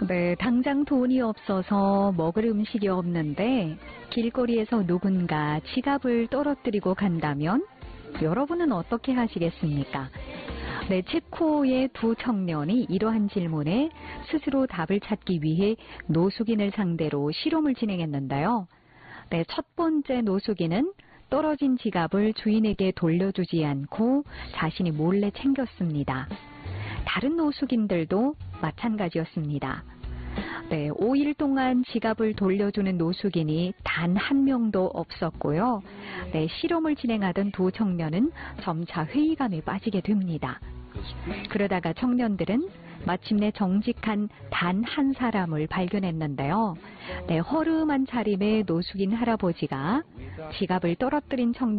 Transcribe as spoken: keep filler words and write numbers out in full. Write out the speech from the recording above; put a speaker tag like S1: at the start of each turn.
S1: 네, 당장 돈이 없어서 먹을 음식이 없는데 길거리에서 누군가 지갑을 떨어뜨리고 간다면 여러분은 어떻게 하시겠습니까? 네, 체코의 두 청년이 이러한 질문에 스스로 답을 찾기 위해 노숙인을 상대로 실험을 진행했는데요. 네, 첫 번째 노숙인은 떨어진 지갑을 주인에게 돌려주지 않고 자신이 몰래 챙겼습니다. 다른 노숙인들도 마찬가지였습니다. 네, 오 일 동안 지갑을 돌려주는 노숙인이 단 한 명도 없었고요. 네, 실험을 진행하던 두 청년은 점차 회의감에 빠지게 됩니다. 그러다가 청년들은 마침내 정직한 단 한 사람을 발견했는데요. 네, 허름한 차림의 노숙인 할아버지가 지갑을 떨어뜨린 청년